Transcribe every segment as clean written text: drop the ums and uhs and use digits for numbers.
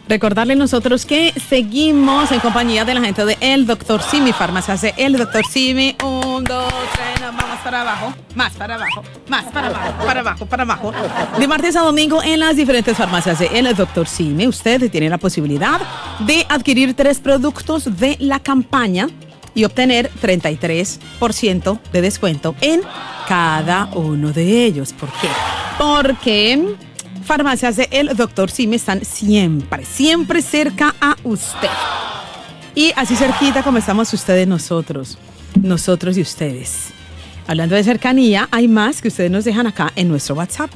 Recordarle nosotros que seguimos en compañía de la gente de El Dr. Simi, farmacias de El Dr. Simi. 1, 2, 3, nos vamos para abajo, más para abajo, más para abajo, para abajo, para abajo. De martes a domingo en las diferentes farmacias de El Dr. Simi, usted tiene la posibilidad de adquirir 3 productos de la campaña y obtener 33% de descuento en cada uno de ellos. ¿Por qué? Porque farmacias de El Dr. Simi están siempre cerca a usted. Y así cerquita como estamos ustedes, nosotros y ustedes. Hablando de cercanía, hay más que ustedes nos dejan acá en nuestro WhatsApp.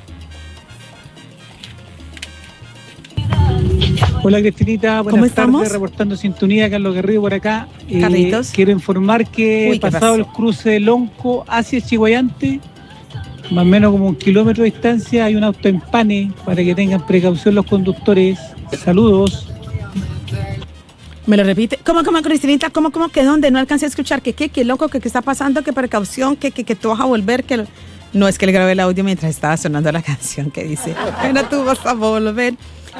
Hola Cristinita, buenas tardes, reportando sintonía, Carlos Garrido por acá. Carlitos. Quiero informar que pasado el cruce de Lonco hacia Chiguayante, más o menos como 1 kilómetro de distancia, hay un auto en pane para que tengan precaución los conductores. Saludos. ¿Me lo repite? ¿Cómo, Cristinita? ¿Cómo, que dónde? No alcancé a escuchar. ¿Qué loco? ¿Qué está pasando? ¿Qué precaución? ¿Que tú vas a volver? Que no, es que le grabé el audio mientras estaba sonando la canción que dice, bueno, tú vas a volver.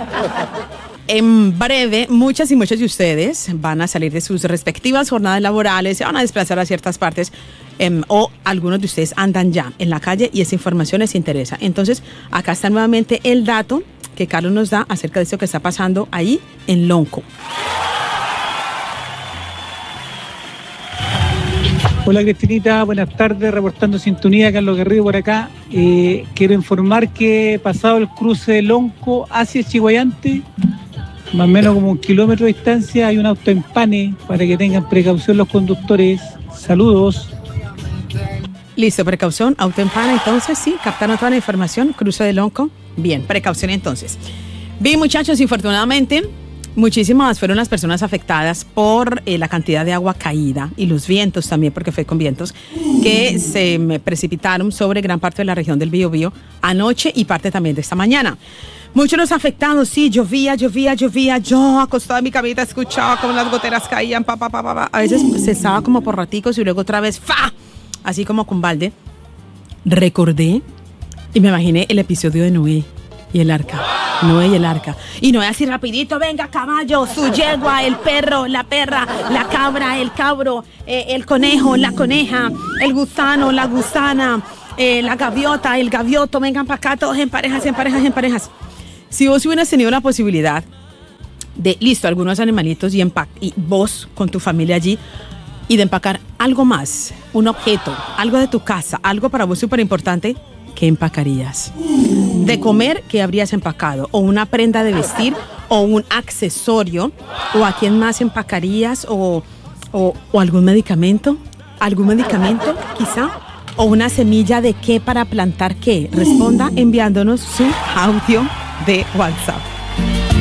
En breve, muchas y muchos de ustedes van a salir de sus respectivas jornadas laborales, se van a desplazar a ciertas partes o algunos de ustedes andan ya en la calle y esa información les interesa. Entonces, acá está nuevamente el dato que Carlos nos da acerca de esto que está pasando ahí en Lonco. Hola Cristinita, buenas tardes, reportando sintonía, Carlos Garrido por acá. Quiero informar que pasado el cruce de Lonco hacia Chiguayante, más o menos como 1 kilómetro de distancia, hay un auto en pane para que tengan precaución los conductores. Saludos. Listo, precaución, auto en pane, entonces sí, captaron toda la información, cruce de Lonco. Bien, precaución entonces. Bien, muchachos, infortunadamente, muchísimas fueron las personas afectadas por la cantidad de agua caída y los vientos también, porque fue con vientos, que se precipitaron sobre gran parte de la región del Biobío anoche y parte también de esta mañana. Muchos los afectados, sí, llovía, yo acostada en mi camita escuchaba como las goteras caían, a veces cesaba como por raticos y luego otra vez, ¡fa! Así como con balde. Recordé y me imaginé el episodio de Noé y el arca. Y Noé así rapidito, venga caballo, su yegua, el perro, la perra, la cabra, el cabro, el conejo, la coneja, el gusano, la gusana, la gaviota, el gavioto, vengan para acá todos en parejas. Si vos hubieras tenido la posibilidad de, algunos animalitos y vos con tu familia allí, y de empacar algo más, un objeto, algo de tu casa, algo para vos súper importante, ¿qué empacarías? De comer, ¿qué habrías empacado? O una prenda de vestir, o un accesorio, o a quién más empacarías, o algún medicamento quizá, o una semilla de qué para plantar qué. Responda enviándonos su audio de WhatsApp.